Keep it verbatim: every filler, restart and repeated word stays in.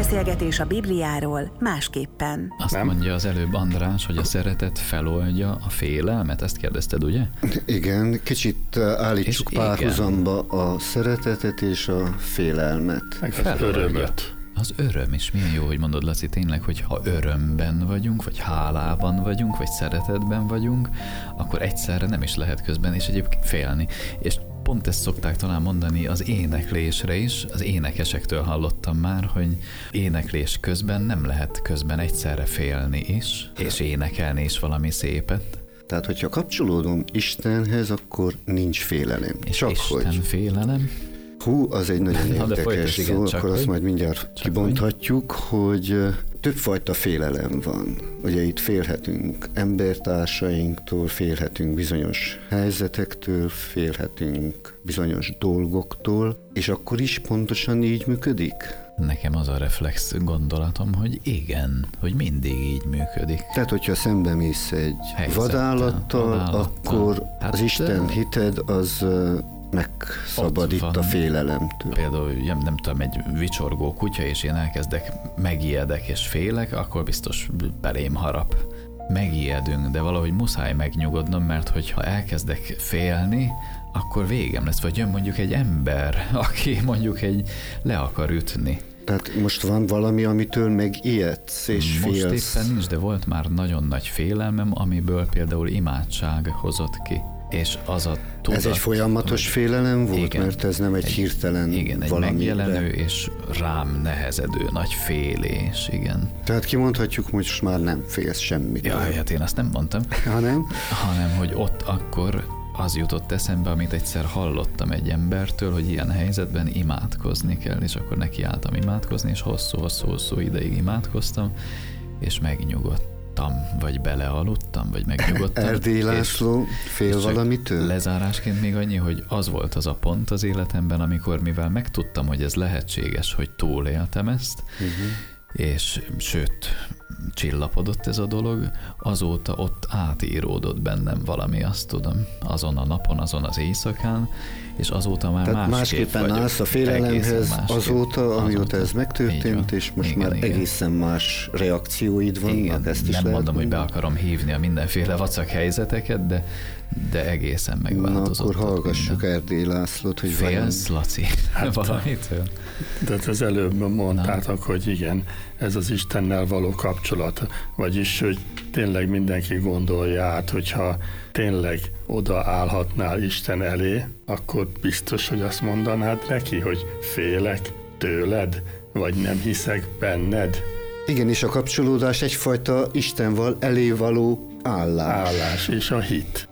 Beszélgetés a Bibliáról másképpen. Azt Nem? mondja az előbb András, hogy a szeretet feloldja a félelmet, ezt kérdezted, ugye? Igen, kicsit állítsuk És párhuzamba a szeretetet és a félelmet. Meg az örömöt. Az öröm is milyen jó, hogy mondod, Laci, tényleg, hogy ha örömben vagyunk, vagy hálában vagyunk, vagy szeretetben vagyunk, akkor egyszerre nem is lehet közben, és egyébként félni. És pont ezt szokták talán mondani az éneklésre is, az énekesektől hallottam már, hogy éneklés közben nem lehet közben egyszerre félni is, és énekelni is valami szépet. Tehát, hogyha kapcsolódom Istenhez, akkor nincs félelem. És Csak Isten hogy. félelem. Hú, az egy nagyon Na, de érdekes folytasd, igen, szó, csak akkor azt hogy- majd mindjárt csak kibonthatjuk, hogy többfajta félelem van. Ugye itt félhetünk embertársainktól, félhetünk bizonyos helyzetektől, félhetünk bizonyos dolgoktól, és akkor is pontosan így működik? Nekem az a reflex gondolatom, hogy igen, hogy mindig így működik. Tehát, hogyha szembe mész egy Helyzettel, vadállattal, vadállattal. akkor Hát, az Isten de- hited az ö, megszabadít Ott a van. félelemtől. Például, nem, nem tudom, egy vicsorgó kutya, és én elkezdek, megijedek és félek, akkor biztos belém harap. Megijedünk, de valahogy muszáj megnyugodnom, mert hogyha elkezdek félni, akkor végem lesz. Vagy jön mondjuk egy ember, aki mondjuk egy le akar ütni. Tehát most van valami, amitől megijedsz és Most félsz. éppen nincs, de volt már nagyon nagy félelmem, amiből például imádság hozott ki. És az a tudat, Ez egy folyamatos hogy- félelem volt, Igen. mert ez nem egy, egy hirtelen Igen, egy valami. megjelenő és rám nehezedő nagy félés, igen. Tehát kimondhatjuk, hogy most már nem félsz semmit. Jaj, hát én azt nem mondtam, Hanem? hanem hogy ott akkor az jutott eszembe, amit egyszer hallottam egy embertől, hogy ilyen helyzetben imádkozni kell, és akkor nekiálltam imádkozni, és hosszú-hosszú-hosszú ideig imádkoztam, és megnyugodtam, vagy belealudtam, vagy megnyugodtam. Erdély és- László fél és csak valamitől? Lezárásként még annyi, hogy az volt az a pont az életemben, amikor mivel megtudtam, hogy ez lehetséges, hogy túléltem ezt, uh-huh. és sőt, csillapodott ez a dolog, azóta ott átíródott bennem valami, azt tudom, azon a napon, azon az éjszakán, és azóta már Tehát másképp másképpen vagyok. állsz a Egészen félelemhez másképp. azóta, amióta Azóta. ez Így megtörtént, van. és most Igen, már igen. egészen más reakcióid vannak, Igen, ezt is nem lehet mondom, hogy be mondani? akarom hívni a mindenféle vacak helyzeteket, de, de egészen Na, megváltozott. akkor ott hallgassuk minden. Erdély Lászlót, hogy Félsz, Laci? Hát, Valamitől? De az előbb mondtátok, hogy igen, ez az Istennel való kapcsolat. Vagyis, hogy tényleg mindenki gondolja át, hogyha tényleg odaállhatnál Isten elé, akkor biztos, hogy azt mondanád neki, hogy félek tőled, vagy nem hiszek benned. Igen, és a kapcsolódás egyfajta Istenval elé való állás. Állás és a hit.